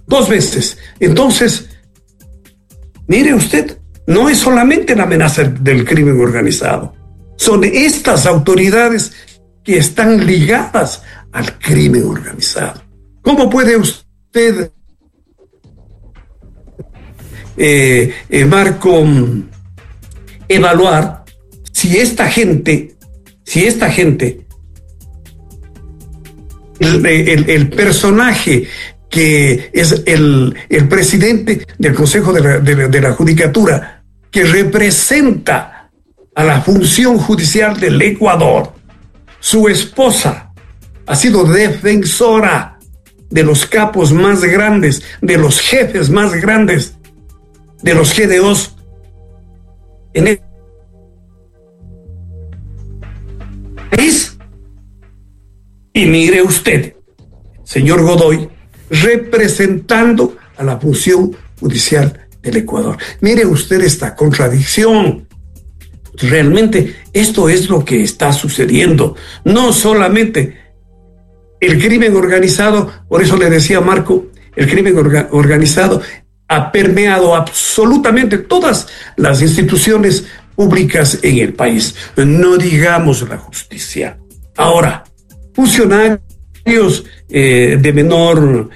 2 veces. Entonces, mire usted, no es solamente la amenaza del crimen organizado, son estas autoridades que están ligadas al crimen organizado. ¿Cómo puede usted, Marco, evaluar si esta gente, el personaje que es el presidente del Consejo de la Judicatura, que representa a la función judicial del Ecuador, su esposa ha sido defensora de los capos más grandes, de los jefes más grandes, de los GDOs en el país? Y mire usted, señor Godoy, representando a la función judicial del Ecuador. Mire usted esta contradicción. Realmente esto es lo que está sucediendo. No solamente el crimen organizado, por eso le decía Marco, el crimen organizado ha permeado absolutamente todas las instituciones públicas en el país. No digamos la justicia. Ahora, funcionarios de menor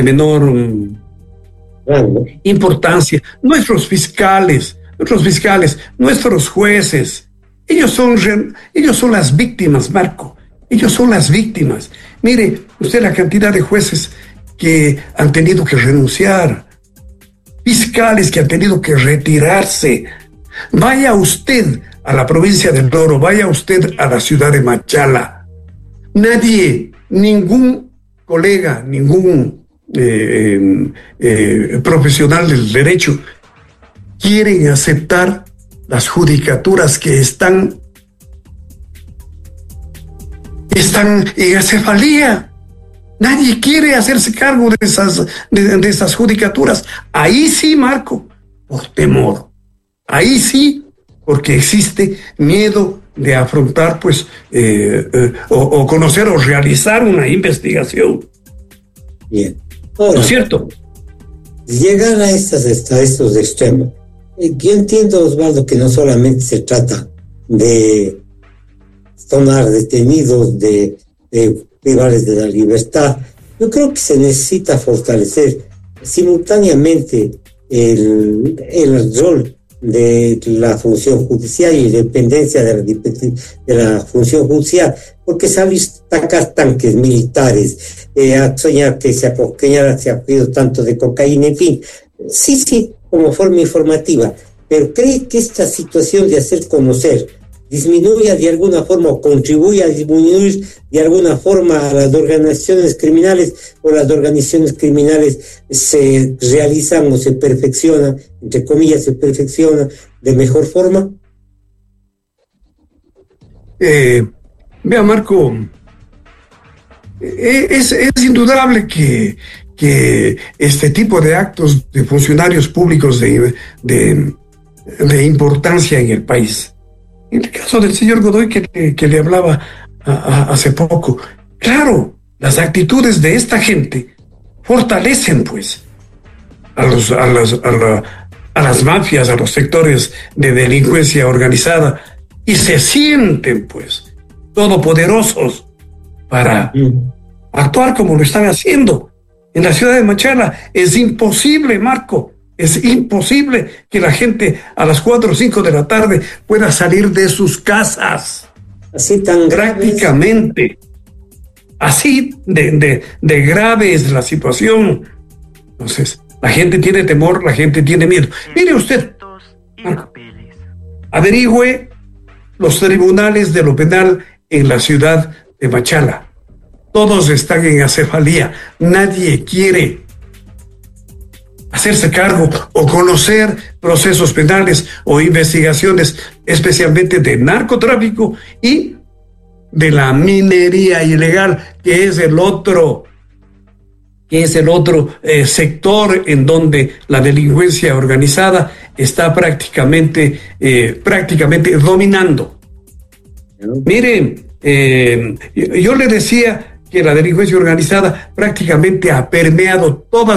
importancia, nuestros fiscales, nuestros jueces, ellos son las víctimas, Marco. Ellos son las víctimas. Mire usted la cantidad de jueces que han tenido que renunciar, fiscales que han tenido que retirarse. Vaya usted a la provincia del Oro, vaya usted a la ciudad de Machala. Nadie, ningún colega, ningún profesional del derecho quieren aceptar las judicaturas que están en acefalía. Nadie quiere hacerse cargo de esas judicaturas. Ahí sí, Marco, por temor. Ahí sí, porque existe miedo de afrontar, pues, o conocer o realizar una investigación. Bien. Ahora, ¿no es cierto? Llegar a estos extremos. Yo entiendo, Osvaldo, que no solamente se trata de tomar detenidos, de privarles de la libertad. Yo creo que se necesita fortalecer simultáneamente el rol de la función judicial y la independencia de la función judicial, porque se han visto atacar tanques militares, a soñar que se ha cuidado tanto de cocaína, en fin, sí, como forma informativa, pero ¿cree que esta situación de hacer conocer disminuya de alguna forma o contribuye a disminuir de alguna forma a las organizaciones criminales, o las organizaciones criminales se realizan o se perfeccionan, entre comillas, se perfeccionan de mejor forma? Vea, Marco, es indudable que este tipo de actos de funcionarios públicos de importancia en el país, en el caso del señor Godoy que le hablaba hace poco, claro, las actitudes de esta gente fortalecen, pues, a las mafias, a los sectores de delincuencia organizada, y se sienten, pues, todopoderosos para actuar como lo están haciendo. En la ciudad de Machala es imposible, Marco, es imposible que la gente a las 4 o 5 de la tarde pueda salir de sus casas. Así tan prácticamente. Así de grave es la situación. Entonces, la gente tiene temor, la gente tiene miedo. Mire usted, Marco, averigüe los tribunales de lo penal en la ciudad de Machala. Todos están en acefalía. Nadie quiere hacerse cargo o conocer procesos penales o investigaciones, especialmente de narcotráfico y de la minería ilegal, que es el otro sector en donde la delincuencia organizada está prácticamente dominando. Miren, yo le decía que la delincuencia organizada prácticamente ha permeado todas